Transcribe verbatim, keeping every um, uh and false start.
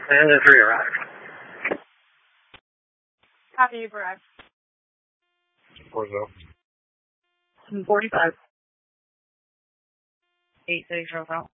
And the three arrived. Copy, you've arrived. Four zero. forty-five. eight six zero.